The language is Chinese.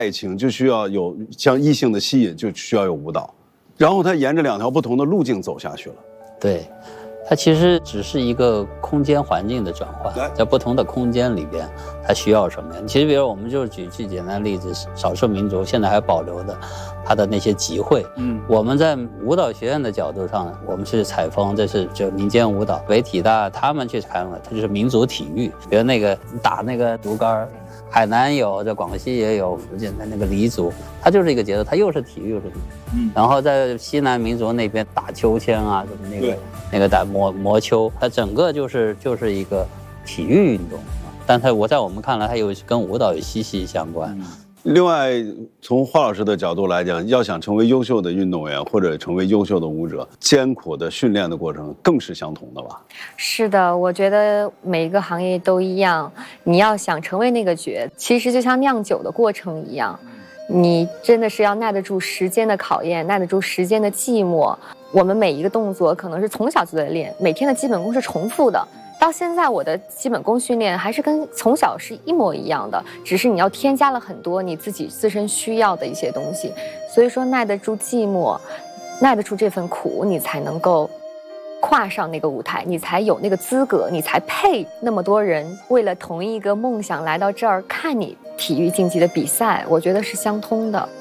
爱情就需要有像异性的吸引，就需要有舞蹈，然后他沿着2条不同的路径走下去了。 对，它其实只是一个空间环境的转换，在不同的空间里边，它需要什么呀？其实，比如我们就举最简单的例子，少数民族现在还保留的它的那些集会。我们在舞蹈学院的角度上，我们是采风，这是就民间舞蹈。北体大他们去看了，它就是民族体育，比如那个打那个竹竿。海南有，在广西也有，福建的那个黎族，它就是一个节奏，它又是体育又是。然后在西南民族那边打秋千啊，什么那个打魔球，它整个就是一个体育运动，但它在我们看来，它有跟舞蹈有息息相关。 另外，从华老师的角度来讲，要想成为优秀的运动员或者成为优秀的舞者，艰苦的训练的过程更是相同的吧？ 是的，我觉得每一个行业都一样。你要想成为那个角，其实就像酿酒的过程一样，你真的是要耐得住时间的考验，耐得住时间的寂寞。我们每一个动作可能是从小就在练，每天的基本功是重复的。到现在，我的基本功训练还是跟从小是一模一样的，只是你要添加了很多你自己自身需要的一些东西。所以说，耐得住寂寞，耐得住这份苦，你才能够跨上那个舞台，你才有那个资格，你才配那么多人为了同一个梦想来到这儿看你体育竞技的比赛。我觉得是相通的。